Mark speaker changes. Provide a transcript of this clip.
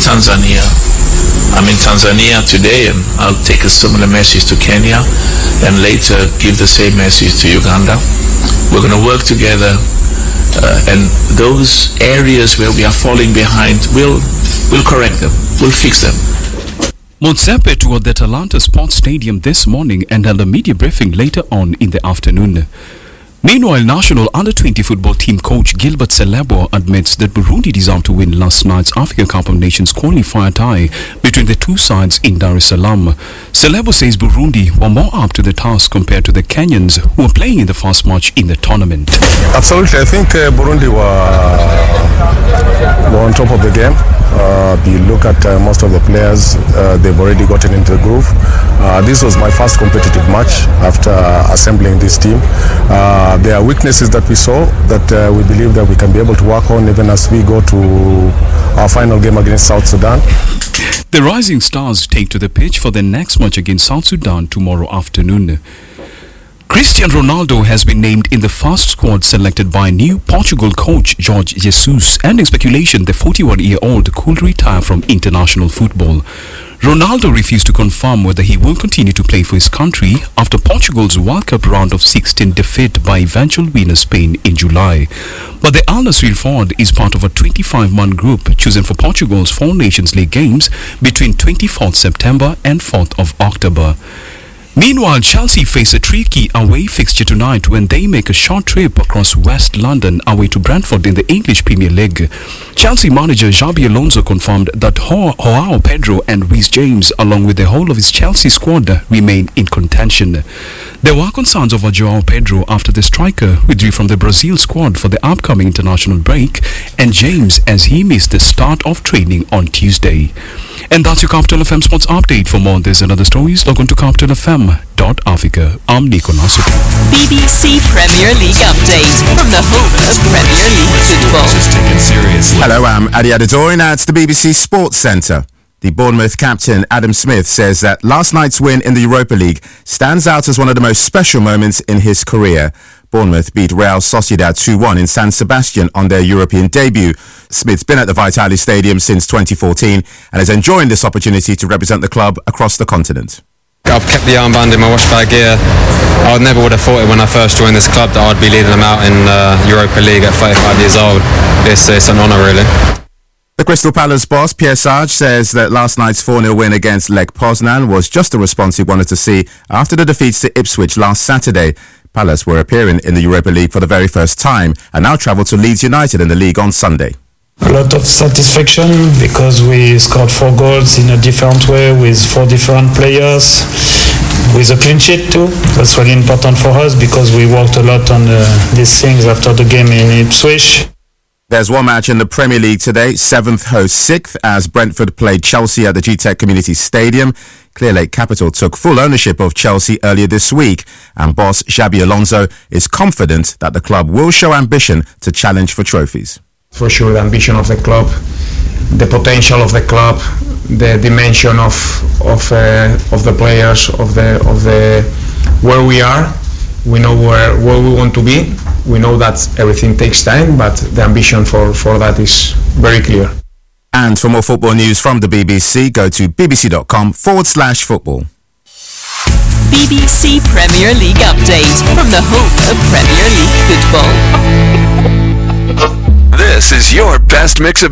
Speaker 1: Tanzania. I'm in Tanzania today, and I'll take a similar message to Kenya, and later give the same message to Uganda. We're going to work together, and those areas where we are falling behind, we'll correct them, we'll fix them.
Speaker 2: Motsepe toured the Atalanta Sports Stadium this morning and held a media briefing later on in the afternoon. Meanwhile, national under-20 football team coach Gilbert Selebo admits that Burundi deserved to win last night's Africa Cup of Nations qualifier tie between the two sides in Dar es Salaam. Selebo says Burundi were more up to the task compared to the Kenyans who were playing in the first match in the tournament.
Speaker 3: Absolutely, I think Burundi were on top of the game. You look at most of the players, they've already gotten into the groove. This was my first competitive match after assembling this team. There are weaknesses that we saw that we believe that we can be able to work on even as we go to our final game against South Sudan.
Speaker 2: The Rising Stars take to the pitch for their next match against South Sudan tomorrow afternoon. Cristiano Ronaldo has been named in the first squad selected by new Portugal coach Jorge Jesus, ending speculation the 41-year-old could retire from international football. Ronaldo refused to confirm whether he will continue to play for his country after Portugal's World Cup round of 16 defeat by eventual winner Spain in July. But the Al Nassr forward is part of a 25-man group chosen for Portugal's 4 Nations League games between 24th September and 4th of October. Meanwhile, Chelsea face a tricky away fixture tonight when they make a short trip across West London away to Brentford in the English Premier League. Chelsea manager Xabi Alonso confirmed that Joao Pedro and Reece James, along with the whole of his Chelsea squad, remain in contention. There were concerns over Joao Pedro after the striker withdrew from the Brazil squad for the upcoming international break, and James as he missed the start of training on Tuesday. And that's your Capital FM Sports Update. For more on this and other stories, log on to capitalfm.africa. I'm Nico Nasuta.
Speaker 4: BBC Premier League Update from the home of Premier League football.
Speaker 5: Hello, I'm Adi Adadori and it's the BBC Sports Centre. The Bournemouth captain Adam Smith says that last night's win in the Europa League stands out as one of the most special moments in his career. Bournemouth beat Real Sociedad 2-1 in San Sebastian on their European debut. Smith's been at the Vitali Stadium since 2014 and is enjoying this opportunity to represent the club across the continent.
Speaker 6: I've kept the armband in my wash bag here. I never would have thought it when I first joined this club that I'd be leading them out in Europa League at 35 years old. It's an honour, really.
Speaker 5: The Crystal Palace boss, Pierre Sarge, says that last night's 4-0 win against Lech Poznan was just the response he wanted to see after the defeats to Ipswich last Saturday. Palace were appearing in the Europa League for the very first time and now travel to Leeds United in the league on Sunday.
Speaker 7: A lot of satisfaction because we scored 4 goals in a different way with 4 different players, with a clean sheet too. That's really important for us because we worked a lot on these things after the game in Ipswich.
Speaker 5: There's one match in the Premier League today. 7th hosts 6th as Brentford played Chelsea at the GTEC Community Stadium. Clearlake Capital took full ownership of Chelsea earlier this week, and boss Xabi Alonso is confident that the club will show ambition to challenge for trophies.
Speaker 8: For sure, the ambition of the club, the potential of the club, the dimension of the players, of the where we are. We know where we want to be. We know that everything takes time, but the ambition for that is very clear.
Speaker 5: And for more football news from the BBC, go to bbc.com/football.
Speaker 4: BBC Premier League Update from the home of Premier League football.
Speaker 9: This is your best mix of